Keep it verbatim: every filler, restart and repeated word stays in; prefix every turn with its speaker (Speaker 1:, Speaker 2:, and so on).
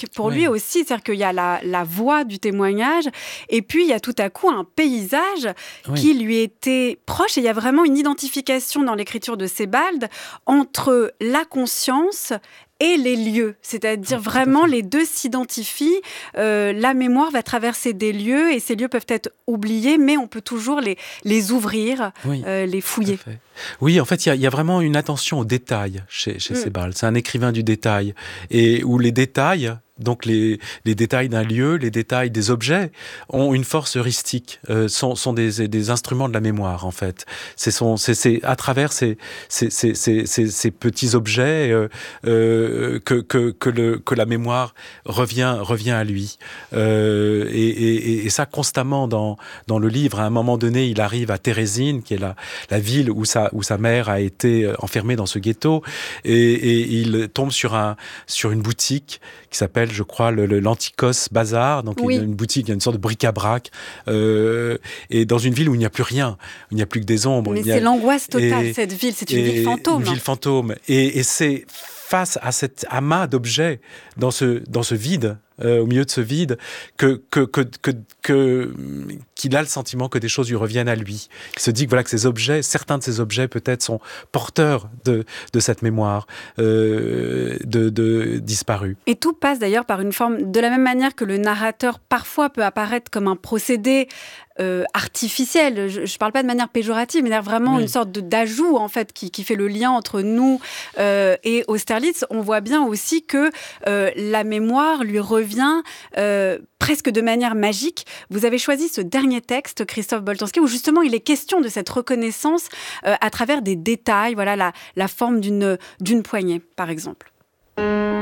Speaker 1: symbolique pour
Speaker 2: Oui.
Speaker 1: lui aussi, c'est-à-dire qu'il y a la, la voix du témoignage, et puis il y a tout à coup un paysage
Speaker 2: Oui.
Speaker 1: qui lui était proche, et il y a vraiment une identification dans l'écriture de Sebald entre la conscience et les lieux, c'est-à-dire
Speaker 2: Tout à
Speaker 1: vraiment
Speaker 2: fait.
Speaker 1: les deux s'identifient, euh, la mémoire va traverser des lieux, et ces lieux peuvent être oubliés, mais on peut toujours les, les ouvrir,
Speaker 2: Oui.
Speaker 1: euh, les
Speaker 2: Tout à
Speaker 1: fouiller.
Speaker 2: fait. Oui, en fait, il y, y a vraiment une attention aux détails chez, chez
Speaker 1: Mm.
Speaker 2: Sebald. C'est un écrivain du détail. Et où les détails, donc les, les détails d'un lieu, les détails des objets, ont une force heuristique, euh, sont, sont des, des instruments de la mémoire, en fait. C'est, son, c'est, c'est à travers ces, ces, ces, ces, ces, ces petits objets euh, euh, que, que, que, le, que la mémoire revient, revient à lui. Euh, et, et, et ça, constamment dans, dans le livre, à un moment donné, il arrive à Térésine, qui est la, la ville où sa, où sa mère a été enfermée dans ce ghetto, et, et il tombe sur, un, sur une boutique qui s'appelle, je crois, le, le, l'Antikos Bazar, donc
Speaker 1: Oui.
Speaker 2: une, une boutique, une sorte de bric-à-brac, euh, et dans une ville où il n'y a plus rien, où il n'y a plus que des ombres.
Speaker 1: Mais
Speaker 2: il y a,
Speaker 1: c'est l'angoisse totale,
Speaker 2: et,
Speaker 1: cette ville, c'est une
Speaker 2: et,
Speaker 1: ville fantôme.
Speaker 2: Une ville fantôme. Et, et c'est face à cet amas d'objets, dans ce, dans ce vide, euh, au milieu de ce vide, que, que, que, que, que, qu'il a le sentiment que des choses lui reviennent à lui. Il se dit que, voilà, que ces objets, certains de ces objets peut-être sont porteurs de, de cette mémoire euh, de, de disparue.
Speaker 1: Et tout passe d'ailleurs par une forme, de la même manière que le narrateur parfois peut apparaître comme un procédé euh, artificiel, je ne parle pas de manière péjorative, mais vraiment oui. une sorte de, d'ajout en fait qui, qui fait le lien entre nous euh, et Austerlitz. On voit bien aussi que euh, la mémoire lui revient euh, presque de manière magique. Vous avez choisi ce dernier texte, Christophe Boltanski, où justement il est question de cette reconnaissance euh, à travers des détails, voilà la, la forme d'une, d'une poignée par exemple.